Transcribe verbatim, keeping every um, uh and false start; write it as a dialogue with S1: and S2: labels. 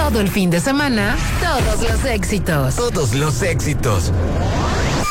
S1: Todo el fin de semana, todos los éxitos.
S2: Todos los éxitos.